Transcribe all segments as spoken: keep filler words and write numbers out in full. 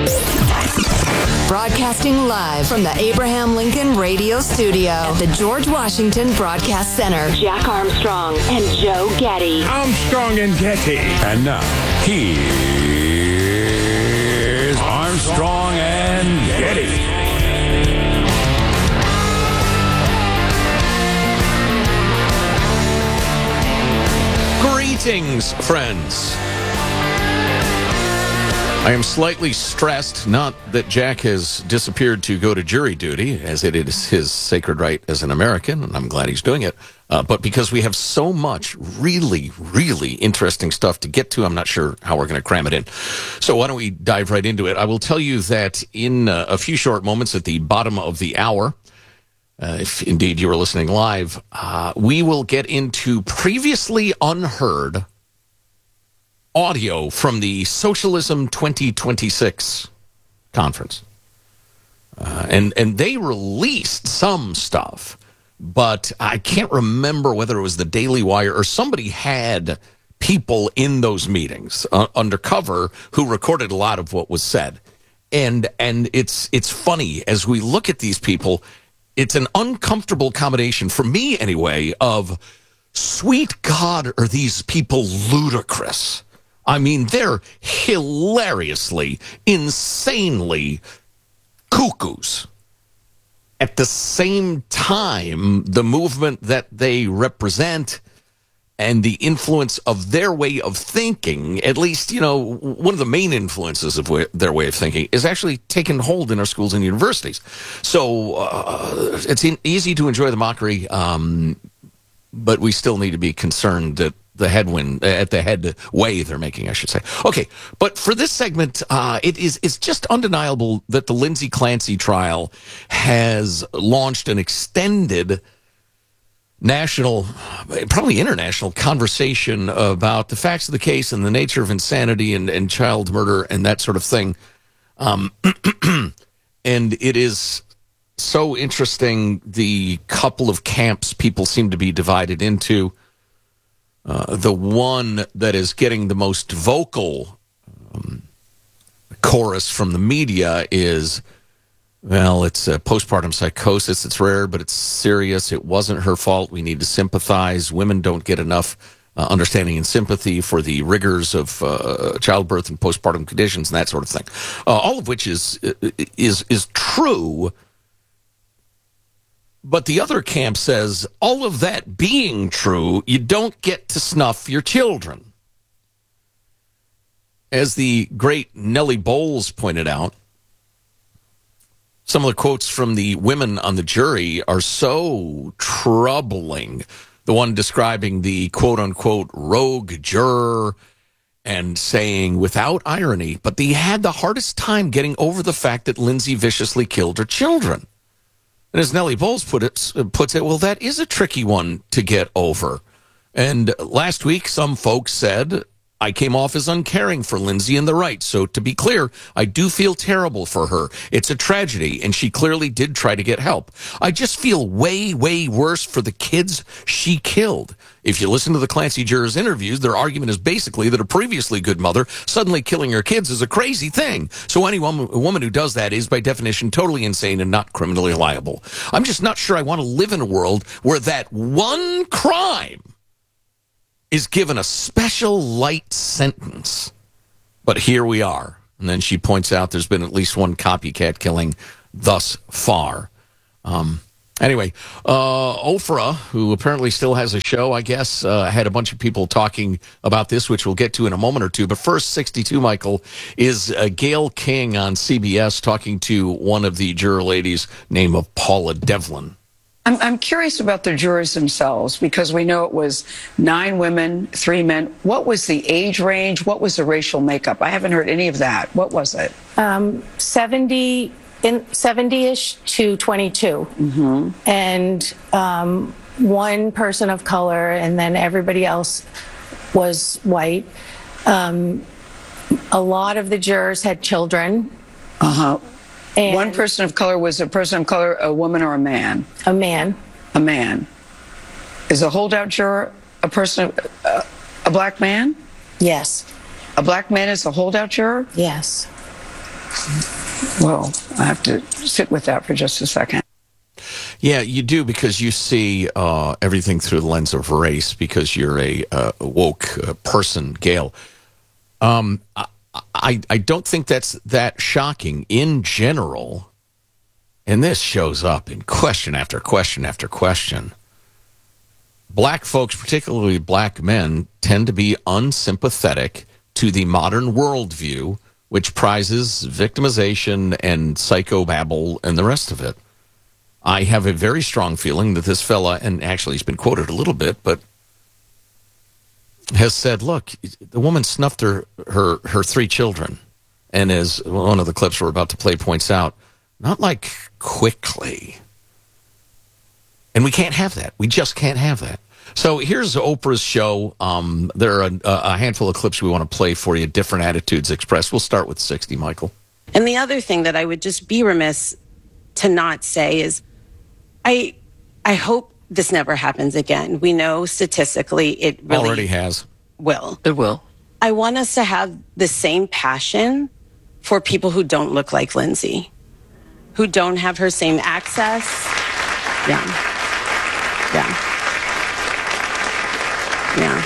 Broadcasting live from the Abraham Lincoln Radio Studio at the George Washington Broadcast Center. Jack Armstrong and Joe Getty. Armstrong and Getty. And now, here's Armstrong and Getty. Greetings, friends. I am slightly stressed, not that Jack has disappeared to go to jury duty, as it is his sacred right as an American, and I'm glad he's doing it, uh, but because we have so much really, really interesting stuff to get to, I'm not sure how we're going to cram it in. So why don't we dive right into it? I will tell you that in uh, a few short moments at the bottom of the hour, uh, if indeed you were listening live, uh, we will get into previously unheard audio from the Socialism twenty twenty-six conference. Uh, and, and they released some stuff, but I can't remember whether it was the Daily Wire or somebody had people in those meetings uh, undercover who recorded a lot of what was said. And and it's it's funny, as we look at these people, it's an uncomfortable combination, for me anyway, of sweet God, are these people ludicrous. I mean, they're hilariously, insanely cuckoos. At the same time, the movement that they represent and the influence of their way of thinking, at least, you know, one of the main influences of way, their way of thinking is actually taken hold in our schools and universities. So uh, it's in, easy to enjoy the mockery, um, but we still need to be concerned that the headwind at the head way they're making, I should say. Okay, but for this segment, uh, it is it's just undeniable that the Lindsay Clancy trial has launched an extended national, probably international conversation about the facts of the case and the nature of insanity and, and child murder and that sort of thing. Um, and it is so interesting, the couple of camps people seem to be divided into. Uh, the one that is getting the most vocal um, chorus from the media is, well, it's a postpartum psychosis. It's rare, but it's serious. It wasn't her fault. We need to sympathize. Women don't get enough uh, understanding and sympathy for the rigors of uh, childbirth and postpartum conditions and that sort of thing. Uh, all of which is is is true. But the other camp says, all of that being true, you don't get to snuff your children. As the great Nellie Bowles pointed out, some of the quotes from the women on the jury are so troubling. The one describing the quote-unquote rogue juror and saying, without irony, but they had the hardest time getting over the fact that Lindsay viciously killed her children. And as Nellie Bowles put it, puts it, well, that is a tricky one to get over. And last week, some folks said, I came off as uncaring for Lindsay and the right. So to be clear, I do feel terrible for her. It's a tragedy, and she clearly did try to get help. I just feel way, way worse for the kids she killed. If you listen to the Clancy jurors' interviews, their argument is basically that a previously good mother suddenly killing her kids is a crazy thing. So any woman, a woman who does that is, by definition, totally insane and not criminally liable. I'm just not sure I want to live in a world where that one crime is given a special light sentence. But here we are. And then she points out there's been at least one copycat killing thus far. Um, anyway, uh, Oprah, who apparently still has a show, I guess, uh, had a bunch of people talking about this, which we'll get to in a moment or two. But first, sixty-two, Michael, is uh, Gayle King on C B S talking to one of the juror ladies named of Paula Devlin. I'm, I'm curious about the jurors themselves, because we know it was nine women, three men. What was the age range? What was the racial makeup? I haven't heard any of that. What was it? Um, seventy, in seventy-ish to twenty-two. Mm-hmm. And um, one person of color, and then everybody else was white. Um, a lot of the jurors had children. Uh-huh. And one person of color was a person of color, a woman or a man? A man. A man. Is a holdout juror a person, uh, a black man? Yes. A black man is a holdout juror? Yes. Well, I have to sit with that for just a second. Yeah, you do, because you see uh, everything through the lens of race, because you're a uh, woke uh, person, Gail. Um, I, I, I don't think that's that shocking in general. And this shows up in question after question after question. Black folks, particularly black men, tend to be unsympathetic to the modern worldview, which prizes victimization and psychobabble and the rest of it. I have a very strong feeling that this fella, and actually he's been quoted a little bit, but has said, look, the woman snuffed her, her, her three children. And as one of the clips we're about to play points out, not like quickly. And we can't have that. We just can't have that. So here's Oprah's show. Um, there are a, a handful of clips we want to play for you, different attitudes expressed. We'll start with sixty, Michael. And the other thing that I would just be remiss to not say is, I I hope this never happens again. We know statistically it really already has. Will. It will. I want us to have the same passion for people who don't look like Lindsay, who don't have her same access. Yeah. Yeah. Yeah.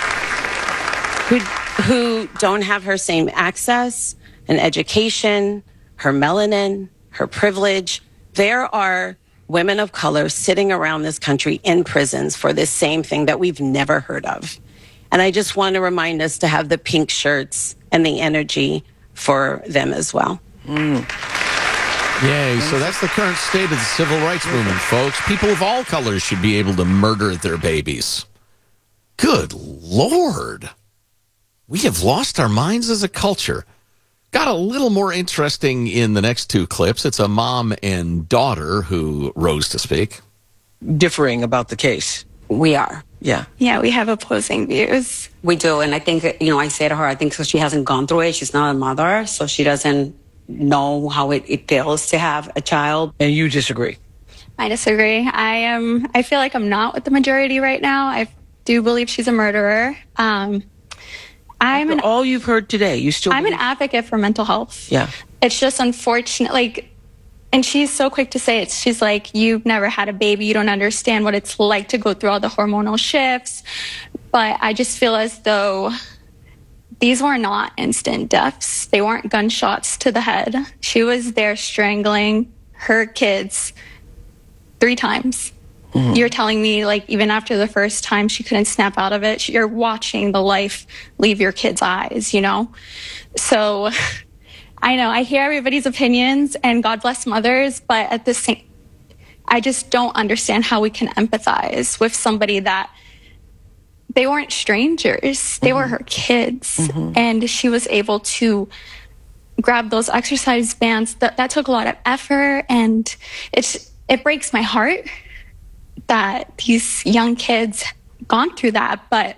Who, who don't have her same access and education, her melanin, her privilege. There are women of color sitting around this country in prisons for this same thing that we've never heard of. And I just want to remind us to have the pink shirts and the energy for them as well. Mm. Yay. So that's the current state of the civil rights movement, folks. People of all colors should be able to murder their babies. Good Lord. We have lost our minds as a culture. Got a little more interesting in the next two clips. It's a mom and daughter who rose to speak. Differing about the case. We are. Yeah. Yeah, we have opposing views. We do. And I think, you know, I say to her, I think so she hasn't gone through it. She's not a mother, so she doesn't know how it, it feels to have a child. And you disagree? I disagree. I am. I feel like I'm not with the majority right now. I do believe she's a murderer. Um, I'm After an, all you've heard today, you still I'm believe- an advocate for mental health. Yeah. It's just unfortunate, like, and she's so quick to say it. She's like, you've never had a baby. You don't understand what it's like to go through all the hormonal shifts. But I just feel as though these were not instant deaths. They weren't gunshots to the head. She was there strangling her kids three times. Mm-hmm. You're telling me, like, even after the first time she couldn't snap out of it, you're watching the life leave your kids' eyes, you know? So I know I hear everybody's opinions, and God bless mothers, but at the same, I just don't understand how we can empathize with somebody that they weren't strangers. They mm-hmm. were her kids. Mm-hmm. And she was able to grab those exercise bands. That, that took a lot of effort, and it's, it breaks my heart that these young kids gone through that. But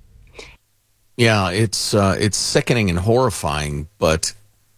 yeah, it's uh, it's sickening and horrifying, but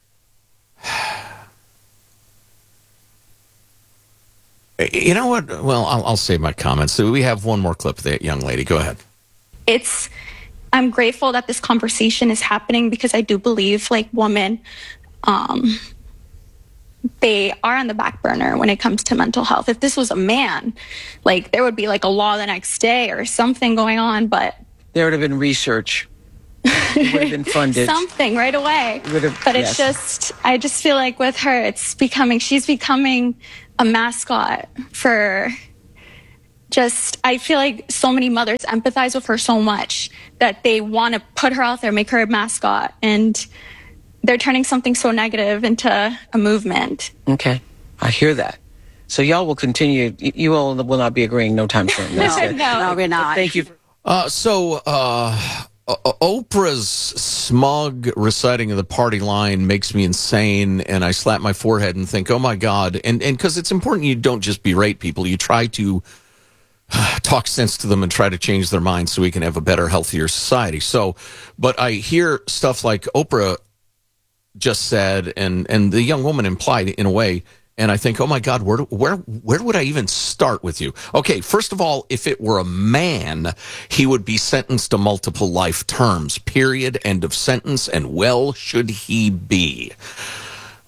you know what? Well, I'll, I'll save my comments. So we have one more clip of that young lady. Go ahead. It's, I'm grateful that this conversation is happening, because I do believe, like, women, um, they are on the back burner when it comes to mental health. If this was a man, like, there would be like a law the next day or something going on, but there would have been research. It would have been funded. Something right away. Have, but yes. it's just, I just feel like with her, it's becoming, she's becoming a mascot for just, I feel like so many mothers empathize with her so much that they want to put her out there, make her a mascot, and they're turning something so negative into a movement. Okay. I hear that. So y'all will continue. You all will not be agreeing no time soon. no, no, no, we're not. Thank you. Uh, so uh, uh, Oprah's smug reciting of the party line makes me insane, and I slap my forehead and think, oh, my God. And and because it's important you don't just berate people. You try to talk sense to them and try to change their minds so we can have a better, healthier society. So, but I hear stuff like Oprah just said, and and the young woman implied in a way, and I think, oh my God, where where where would I even start with you? Okay, first of all, if it were a man, he would be sentenced to multiple life terms, period, end of sentence, and well should he be.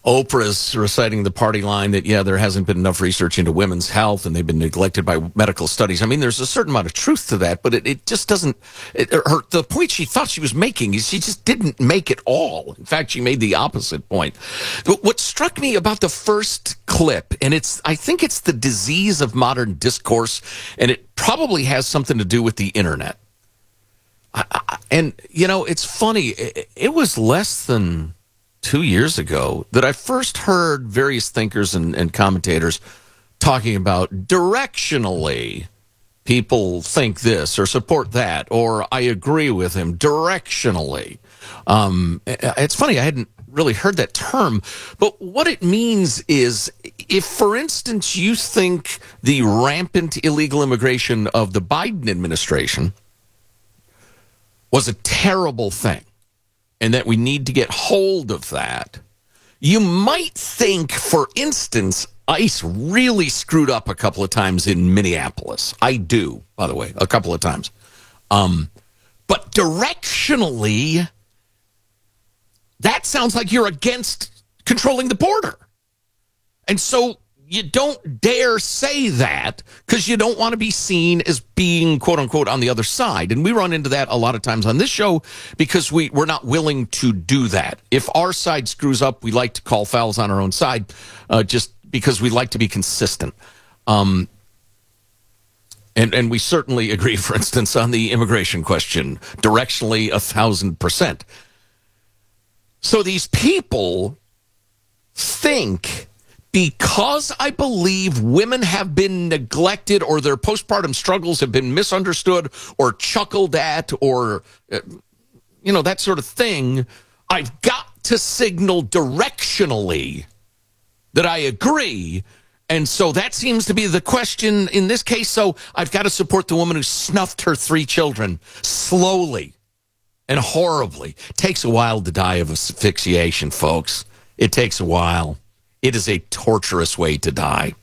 Oprah's reciting the party line that, yeah, there hasn't been enough research into women's health and they've been neglected by medical studies. I mean, there's a certain amount of truth to that, but it, it just doesn't, it, her, the point she thought she was making is she just didn't make it all. In fact, she made the opposite point. What struck me about the first clip, and it's, I think it's the disease of modern discourse, and it probably has something to do with the internet. I, I, and, you know, it's funny, it, it was less than two years ago that I first heard various thinkers and, and commentators talking about directionally people think this or support that, or I agree with him directionally. Um, it's funny, I hadn't really heard that term, but what it means is if, for instance, you think the rampant illegal immigration of the Biden administration was a terrible thing, and that we need to get hold of that, you might think, for instance, ICE really screwed up a couple of times in Minneapolis. I do, by the way, a couple of times. Um, but directionally, that sounds like you're against controlling the border. And so you don't dare say that because you don't want to be seen as being, quote unquote, on the other side. And we run into that a lot of times on this show because we, we're not willing to do that. If our side screws up, we like to call fouls on our own side uh, just because we like to be consistent. Um, and, and we certainly agree, for instance, on the immigration question, directionally a thousand percent. So these people think, because I believe women have been neglected or their postpartum struggles have been misunderstood or chuckled at or, uh, you know, that sort of thing, I've got to signal directionally that I agree. And so that seems to be the question in this case. So I've got to support the woman who snuffed her three children slowly and horribly. It takes a while to die of asphyxiation, folks. It takes a while. It is a torturous way to die.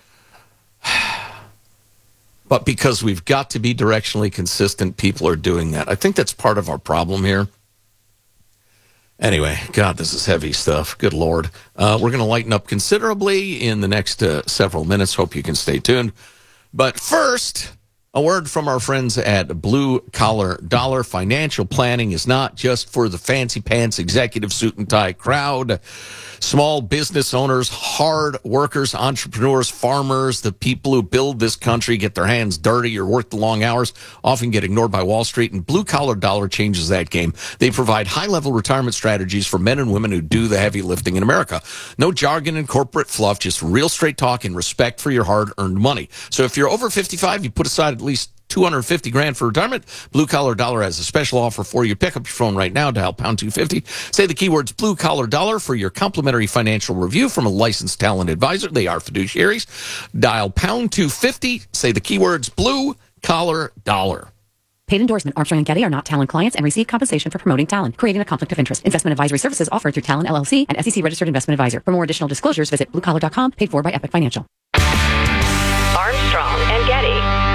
But because we've got to be directionally consistent, people are doing that. I think that's part of our problem here. Anyway, God, this is heavy stuff. Good Lord. Uh, we're going to lighten up considerably in the next uh, several minutes. Hope you can stay tuned. But first, a word from our friends at Blue Collar Dollar. Financial planning is not just for the fancy pants executive suit and tie crowd. Small business owners, hard workers, entrepreneurs, farmers, the people who build this country, get their hands dirty or work the long hours, often get ignored by Wall Street, and Blue Collar Dollar changes that game. They provide high-level retirement strategies for men and women who do the heavy lifting in America. No jargon and corporate fluff, just real straight talk and respect for your hard-earned money. So if you're over fifty-five, you put aside at least two hundred fifty grand for retirement. Blue Collar Dollar has a special offer for you. Pick up your phone right now, dial pound two fifty. Say the keywords Blue Collar Dollar for your complimentary financial review from a licensed talent advisor. They are fiduciaries. Dial pound two fifty. Say the keywords Blue Collar Dollar. Paid endorsement. Armstrong and Getty are not Talon clients and receive compensation for promoting Talon, creating a conflict of interest. Investment advisory services offered through Talon L L C and S E C registered investment advisor. For more additional disclosures, visit blue collar dot com. Paid for by Epic Financial. Armstrong and Getty.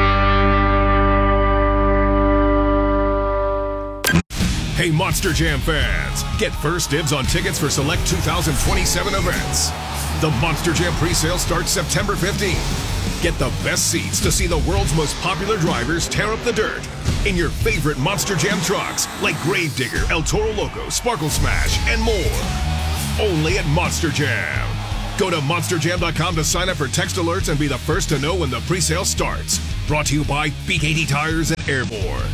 Hey, Monster Jam fans, get first dibs on tickets for select two thousand twenty-seven events. The Monster Jam presale starts September fifteenth. Get the best seats to see the world's most popular drivers tear up the dirt in your favorite Monster Jam trucks like Gravedigger, El Toro Loco, Sparkle Smash, and more. Only at Monster Jam. Go to monster jam dot com to sign up for text alerts and be the first to know when the presale starts. Brought to you by B K D Tires and Airborne.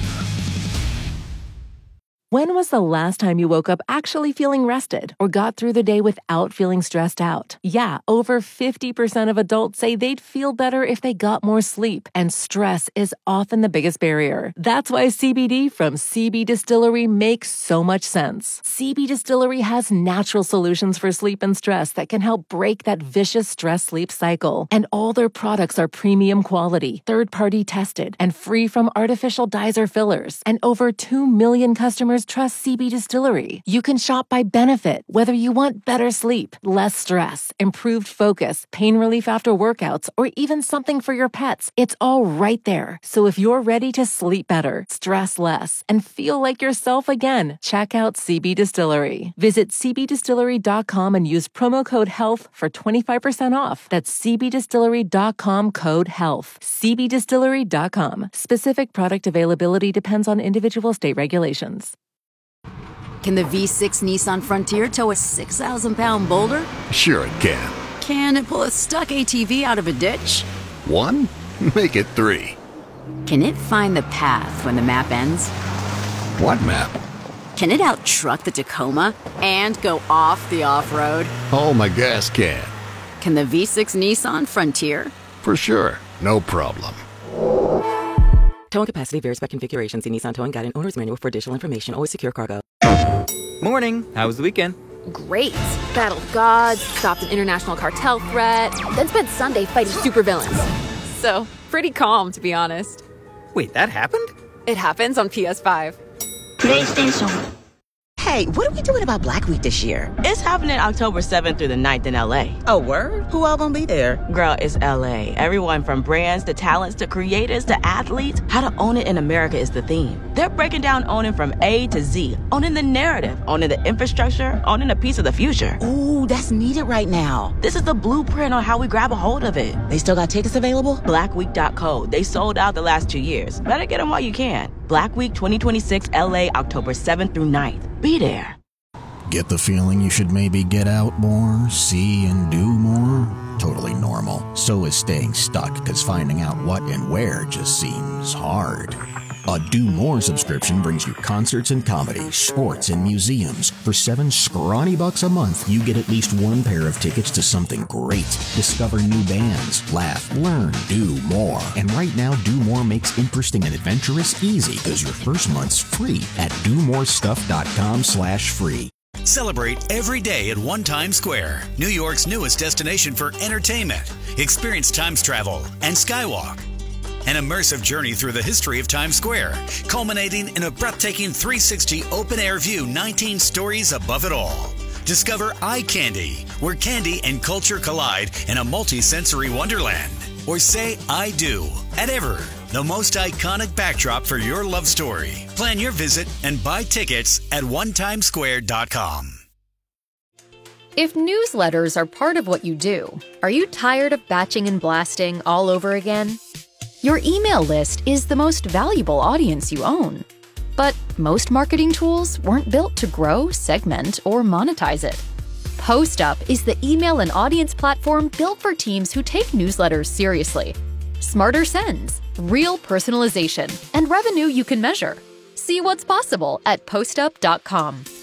When was the last time you woke up actually feeling rested or got through the day without feeling stressed out? Yeah, over fifty percent of adults say they'd feel better if they got more sleep, and stress is often the biggest barrier. That's why C B D from C B Distillery makes so much sense. C B Distillery has natural solutions for sleep and stress that can help break that vicious stress-sleep cycle. And all their products are premium quality, third-party tested, and free from artificial dyes or fillers. And over two million customers customers trust C B Distillery. You can shop by benefit, whether you want better sleep, less stress, improved focus, pain relief after workouts, or even something for your pets. It's all right there. So if you're ready to sleep better, stress less, and feel like yourself again, check out C B Distillery. Visit c b distillery dot com and use promo code HEALTH for twenty-five percent off. That's c b distillery dot com code HEALTH. c b distillery dot com. Specific product availability depends on individual state regulations. Can the V six Nissan Frontier tow a six thousand pound boulder? Sure it can. Can it pull a stuck A T V out of a ditch? One? Make it three. Can it find the path when the map ends? What map? Can it out-truck the Tacoma and go off the off-road? Oh, my gas can. Can the V six Nissan Frontier? For sure. No problem. Towing capacity varies by configuration. See Nissan Towing Guide and Owner's Manual for additional information. Always secure cargo. Morning. How was the weekend? Great. Battled gods, stopped an international cartel threat, then spent Sunday fighting supervillains. So, pretty calm, to be honest. Wait, that happened? It happens on P S five. PlayStation. Hey, what are we doing about Black Week this year? It's happening October seventh through the ninth in L A. Oh, word? Who all gonna be there? Girl, it's L A. Everyone from brands to talents to creators to athletes. How to own it in America is the theme. They're breaking down owning from A to Z. Owning the narrative, owning the infrastructure, owning a piece of the future. Ooh, that's needed right now. This is the blueprint on how we grab a hold of it. They still got tickets available? black week dot co. They sold out the last two years. Better get them while you can. Black Week twenty twenty-six L A, October seventh through ninth. Be there. Get the feeling you should maybe get out more, see and do more? Totally normal. So is staying stuck, because finding out what and where just seems hard. A Do More subscription brings you concerts and comedy, sports and museums. For seven scrawny bucks a month, you get at least one pair of tickets to something great. Discover new bands, laugh, learn, do more. And right now, Do More makes interesting and adventurous easy, because your first month's free at do more stuff dot com slash free. Celebrate every day at One Times Square, New York's newest destination for entertainment. Experience Times Travel and Skywalk. An immersive journey through the history of Times Square, culminating in a breathtaking three sixty open-air view, nineteen stories above it all. Discover Eye Candy, where candy and culture collide in a multi-sensory wonderland. Or say I do at Ever, the most iconic backdrop for your love story. Plan your visit and buy tickets at one times square dot com. If newsletters are part of what you do, are you tired of batching and blasting all over again? Your email list is the most valuable audience you own. But most marketing tools weren't built to grow, segment, or monetize it. PostUp is the email and audience platform built for teams who take newsletters seriously. Smarter sends, real personalization, and revenue you can measure. See what's possible at postup dot com.